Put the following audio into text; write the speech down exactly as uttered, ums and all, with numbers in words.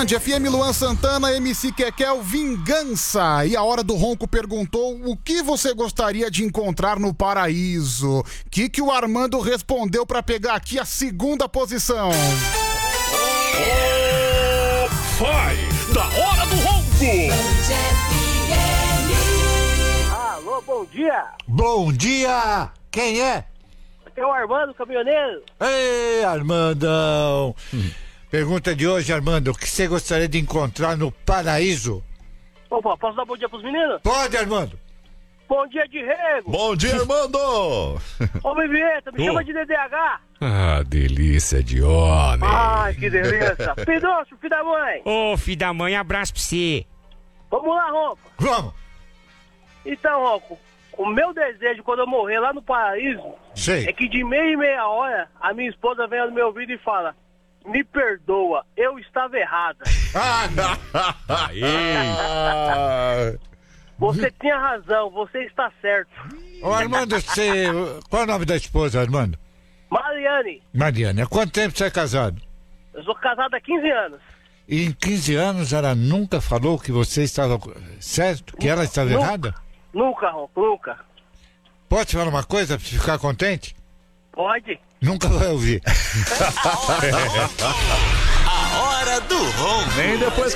Band, F M Luan Santana, M C Kekel, Vingança. E a Hora do Ronco perguntou o que você gostaria de encontrar no paraíso. O que, que o Armando respondeu pra pegar aqui a segunda posição? Oh, vai da Hora do Ronco. Alô, bom dia. Bom dia. Quem é? Aqui é o Armando, caminhoneiro. Ei, Armandão. Hum. Pergunta de hoje, Armando, o que você gostaria de encontrar no paraíso? Opa, posso dar bom dia pros meninos? Pode, Armando. Bom dia de rego. Bom dia, Armando. Ô, Vivieta, me oh. chama de D D H. Ah, delícia de homem. Ai, que delícia. Pidoncio, filho da mãe. Ô, filho da mãe, abraço pra você. Vamos lá, Ronco. Vamos. Então, Ronco, o meu desejo quando eu morrer lá no paraíso Sei. é que de meia e meia hora a minha esposa venha no meu ouvido e fala: me perdoa, eu estava errada. Ah, não. Ah, Você tinha razão, você está certo. Ô, Armando, você... qual é o nome da esposa, Armando? Mariane, Mariana. Há quanto tempo você é casado? eu sou casado há quinze anos. E em quinze anos ela nunca falou que você estava certo? Que ela estava Nunca. errada? Nunca, Ronco, nunca. Pode te falar uma coisa pra você ficar contente? Pode? Nunca vai ouvir. A Hora do Ronco. nem depois